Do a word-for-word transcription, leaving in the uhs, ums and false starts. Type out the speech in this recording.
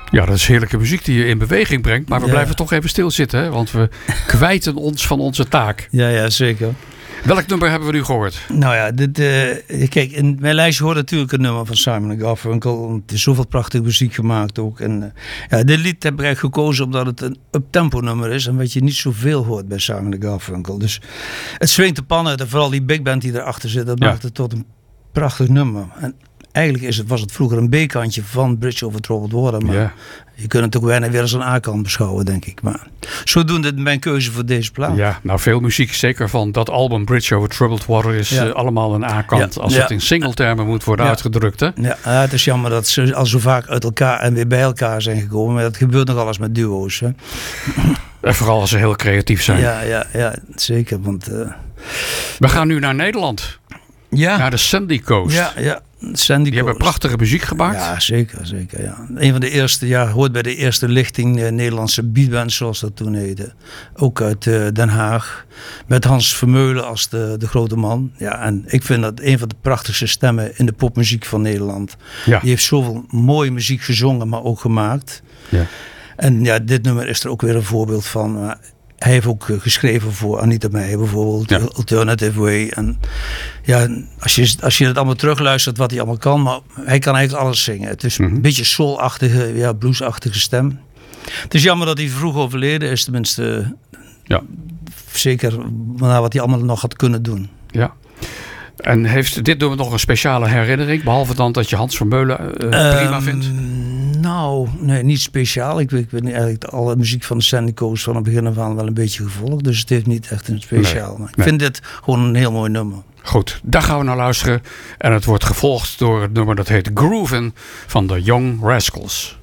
Ja, dat is heerlijke muziek die je in beweging brengt. Maar we ja. blijven toch even stilzitten. Hè? Want we kwijten ons van onze taak. Ja, ja, zeker. Welk nummer hebben we nu gehoord? Nou ja, dit, uh, kijk, in mijn lijstje hoort natuurlijk een nummer van Simon en Garfunkel. Er is zoveel prachtige muziek gemaakt ook. En, uh, ja, dit lied heb ik eigenlijk gekozen omdat het een up-tempo nummer is. En wat je niet zoveel hoort bij Simon en Garfunkel. Dus het swingt de pannen. En vooral die big band die erachter zit. Dat ja. maakt het tot een prachtig nummer. En eigenlijk is het, was het vroeger een B-kantje van Bridge Over Troubled Water. Maar ja. je kunt het ook bijna weer als een A-kant beschouwen, denk ik. Maar zodoende mijn keuze voor deze plaat. Ja, nou veel muziek, zeker van dat album Bridge Over Troubled Water is ja. uh, allemaal een A-kant. Ja. Als ja. het in singletermen moet worden ja. uitgedrukt. Hè? Ja, uh, het is jammer dat ze al zo vaak uit elkaar en weer bij elkaar zijn gekomen. Maar dat gebeurt nogal eens met duo's. Hè? En vooral als ze heel creatief zijn. Ja, ja, ja zeker. Want, uh, we gaan nu naar Nederland. Ja. Naar de Sandy Coast. Ja, ja. Sandy Die Coast. hebben prachtige muziek gemaakt. Ja, zeker, zeker. Ja. Een van de eerste, ja, hoort bij de eerste lichting uh, Nederlandse beatband, zoals dat toen heette. Ook uit uh, Den Haag. Met Hans Vermeulen als de, de grote man. Ja, en ik vind dat een van de prachtigste stemmen in de popmuziek van Nederland. Ja. Die heeft zoveel mooie muziek gezongen, maar ook gemaakt. Ja. En ja, dit nummer is er ook weer een voorbeeld van. Uh, Hij heeft ook geschreven voor Anita Meijer bijvoorbeeld, ja. Alternative Way. En ja, als je, als je het allemaal terugluistert wat hij allemaal kan, maar hij kan eigenlijk alles zingen. Het is mm-hmm. een beetje soul-achtige, ja, blues-achtige stem. Het is jammer dat hij vroeg overleden is, tenminste. Ja. Zeker naar wat hij allemaal nog had kunnen doen. Ja. En heeft dit nummer nog een speciale herinnering? Behalve dan dat je Hans Vermeulen uh, prima um, vindt? Nou, nee, niet speciaal. Ik, ik weet niet eigenlijk alle muziek van de Sandy Coast van het begin af aan wel een beetje gevolgd. Dus het heeft niet echt een speciaal. Nee, maar ik nee. vind dit gewoon een heel mooi nummer. Goed, daar gaan we naar luisteren. En het wordt gevolgd door het nummer dat heet Groovin' van de Young Rascals.